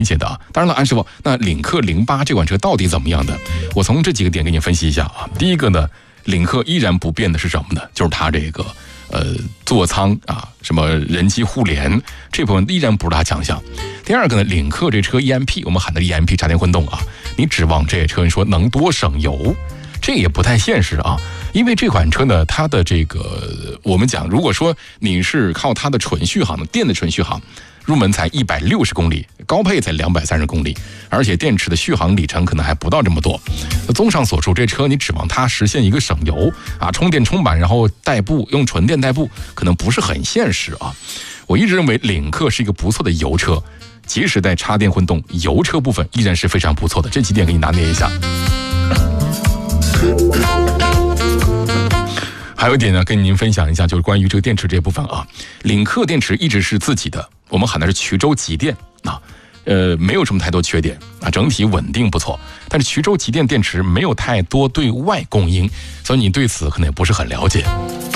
解的啊。当然了，安师傅，那领克08这款车到底怎么样的？我从这几个点给你分析一下啊。第一个呢，领克依然不变的是什么呢？就是它这个座舱啊，什么人机互联这部分依然不是它强项。第二个呢，领克这车 EMP， 我们喊的 EMP 插电混动啊，你指望这车你说能多省油，这也不太现实啊。因为这款车呢，它的这个我们讲，如果说你是靠它的纯续航的电的纯续航，入门才160公里，高配才230公里，而且电池的续航里程可能还不到这么多。综上所述，这车你指望它实现一个省油啊，充电充满然后代步用纯电代步，可能不是很现实啊。我一直认为领克是一个不错的油车，即使在插电混动油车部分依然是非常不错的。这几点给你拿捏一下。还有一点呢，跟您分享一下，就是关于这个电池这部分啊。领克电池一直是自己的，我们喊的是衢州极电啊，没有什么太多缺点啊，整体稳定不错。但是衢州极电电池没有太多对外供应，所以你对此可能也不是很了解。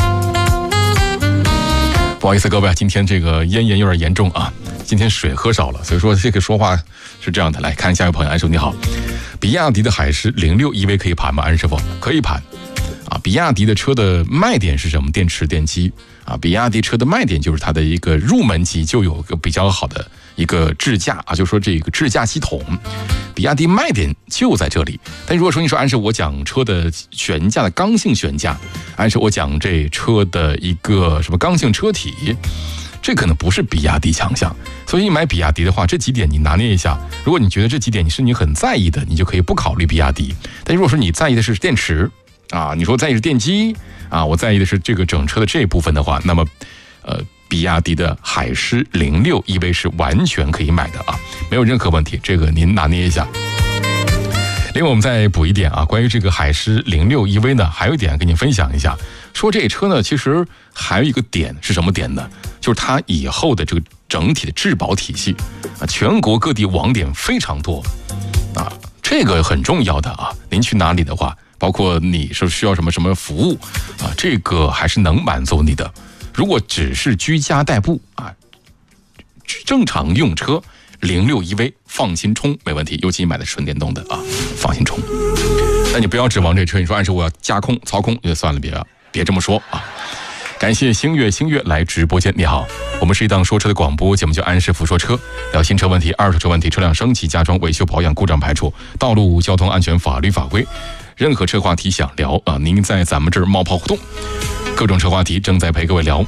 不好意思各位，今天这个咽炎有点严重啊，今天水喝少了，所以说这个说话是这样的。来看下一位朋友，安师傅你好，比亚迪的海狮06 EV 可以盘吗？安师傅可以盘。啊，比亚迪的车的卖点是什么？电池、电机啊，比亚迪车的卖点就是它的一个入门级就有个比较好的一个智驾啊，就说这个智驾系统，比亚迪卖点就在这里。但如果说你说按照我讲车的悬架的刚性悬架，按照我讲这车的一个什么刚性车体，这可能不是比亚迪强项。所以你买比亚迪的话，这几点你拿捏一下。如果你觉得这几点你很在意的，你就可以不考虑比亚迪。但如果说你在意的是电池啊，你说在意是电机啊，我在意的是这个整车的这一部分的话，那么比亚迪的海狮06 EV 是完全可以买的啊，没有任何问题，这个您拿捏一下。另外我们再补一点啊，关于这个海狮06 EV 呢，还有一点跟您分享一下，说这车呢其实还有一个点是什么点呢？就是它以后的这个整体的质保体系啊，全国各地网点非常多啊，这个很重要的啊，您去哪里的话，包括你是需要什么服务啊，这个还是能满足你的。如果只是居家代步啊，正常用车06 EV 放心充没问题，尤其你买的纯电动的啊，放心充。但你不要指望这车，你说按时我要加空操控，就算了，别这么说啊。感谢星月来直播间，你好，我们是一档说车的广播节目，叫安师傅说车，聊新车问题、二手车问题、车辆升级、加装、维修保养、故障排除、道路交通安全、法律法规。任何车话题想聊啊，您在咱们这儿冒泡互动，各种车话题正在陪各位聊。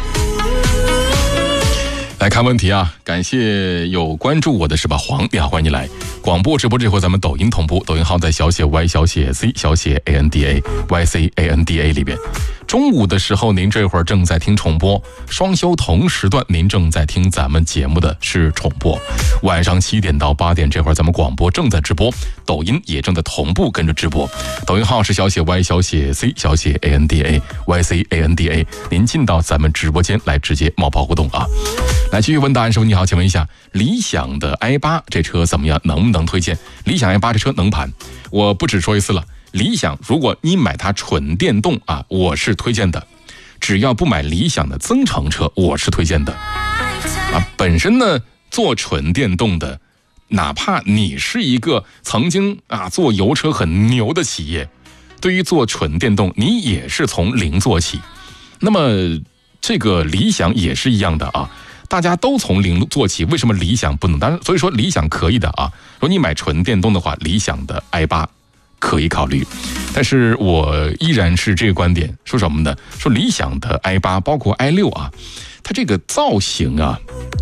来看问题啊，感谢有关注我的是吧？黄，你好，欢迎你来。广播直播这会咱们抖音同步，抖音号在小写 Y 小写 C 小写 ANDA YCANDA 里边。中午的时候您这会儿正在听重播，双休同时段您正在听咱们节目的是重播。晚上7点到8点这会儿咱们广播正在直播，抖音也正在同步跟着直播。抖音号是小写 Y 小写 C 小写 ANDA YCANDA， 您进到咱们直播间来直接冒泡互动啊。来继续问答案，师傅你好，请问一下，理想的 i8 这车怎么样？能不能推荐？理想 i8 这车能盘，我不止说一次了。理想，如果你买它纯电动啊，我是推荐的。只要不买理想的增程车，我是推荐的。啊，本身呢做纯电动的，哪怕你是一个曾经啊做油车很牛的企业，对于做纯电动，你也是从零做起。那么这个理想也是一样的啊。大家都从零做起，为什么理想不能？当然，所以说理想可以的啊。如果你买纯电动的话，理想的 i8 可以考虑。但是我依然是这个观点，说什么呢？说理想的 i8 包括 i6 啊，它这个造型啊，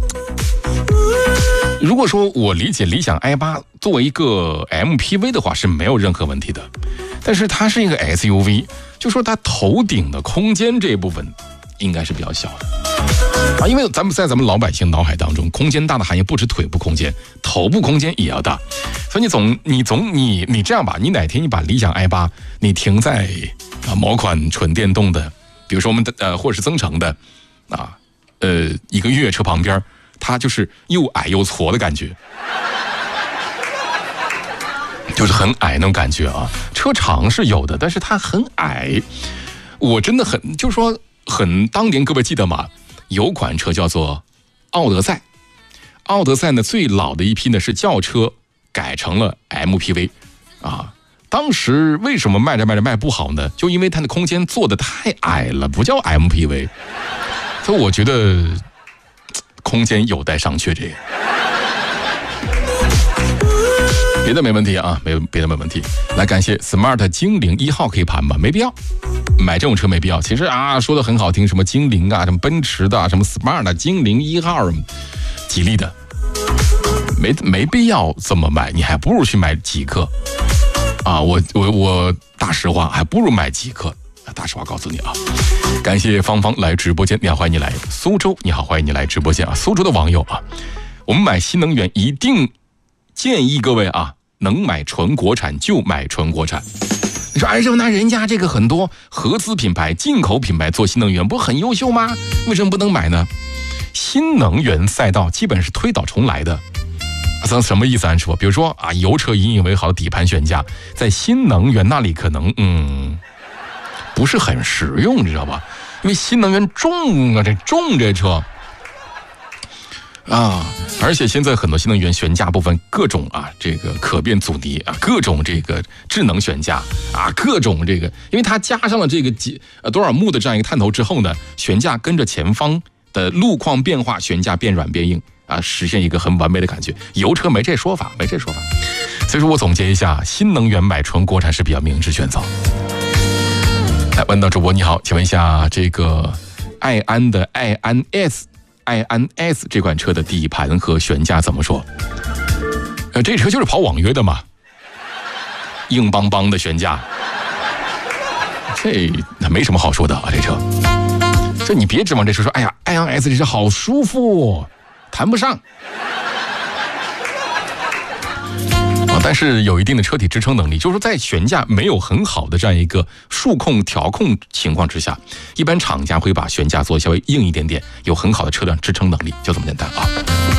如果说我理解理想 i8 作为一个 MPV 的话是没有任何问题的，但是它是一个 SUV， 就说它头顶的空间这一部分应该是比较小的。啊，因为咱们老百姓脑海当中，空间大的含义不止腿部空间，头部空间也要大。所以你这样吧，你哪天你把理想 i8 你停在某款纯电动的，比如说我们的或者是增程的啊，一个越野车旁边，它就是又矮又矬的感觉，就是很矮那种感觉啊。车长是有的，但是它很矮。我真的就是说当年各位记得吗？有款车叫做奥德赛， 奥德赛呢最老的一批呢是轿车改成了 MPV 啊。当时为什么卖着卖不好呢？就因为它的空间做的太矮了，不叫 MPV。所以我觉得空间有待商榷。这个别的没问题啊，别的没问题。来感谢 Smart 精灵1号可以盘吗？没必要，买这种车没必要。其实啊，说的很好听，什么精灵啊，什么奔驰的，什么 Smart 精灵1号，吉利的，没必要这么买，你还不如去买极客啊！我大实话，还不如买极客。大实话告诉你啊，感谢芳芳来直播间，你好，欢迎你来。苏州，你好，欢迎你来直播间啊！苏州的网友啊，我们买新能源一定建议各位啊，能买纯国产就买纯国产。你说，师傅，那人家这个很多合资品牌、进口品牌做新能源不很优秀吗？为什么不能买呢？新能源赛道基本是推倒重来的。什么意思？师傅，比如说啊，油车引以为豪的底盘悬架，在新能源那里可能不是很实用，你知道吧？因为新能源重啊，这车啊，而且现在很多新能源悬架部分各种啊，这个可变阻尼啊，各种这个智能悬架啊，各种这个，因为它加上了这个多少目的这样一个探头之后呢，悬架跟着前方的路况变化，悬架变软变硬啊，实现一个很完美的感觉。油车没这说法。所以说我总结一下，新能源买纯国产是比较明智选择。来，问到主播你好，请问一下这个爱安的爱安 S 这款车的底盘和悬架怎么说？这车就是跑网约的嘛，硬邦邦的悬架，这没什么好说的啊，这车。这你别指望这车说，哎呀，爱安 S 这车好舒服，谈不上。但是有一定的车体支撑能力，就是说在悬架没有很好的这样一个数控调控情况之下，一般厂家会把悬架做稍微硬一点点，有很好的车辆支撑能力，就这么简单啊。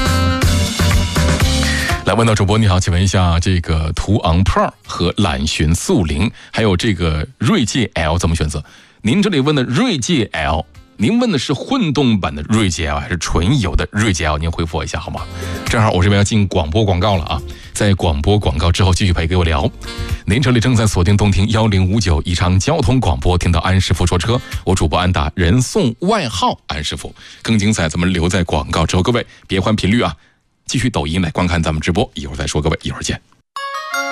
来，问到主播你好，请问一下这个途昂 Pro 和揽巡40，还有这个锐界 L 怎么选择？您这里问的锐界 L， 您问的是混动版的锐界 L 还是纯油的锐界 L？ 您回复我一下好吗？正好我这边要进广播广告了啊。在广播广告之后继续陪给我聊。您这里正在锁定动听1059宜昌交通广播，听到安师傅说车，我主播安达，人送外号安师傅。更精彩咱们留在广告之后，各位别换频率啊，继续抖音来观看咱们直播，一会儿再说，各位一会儿见。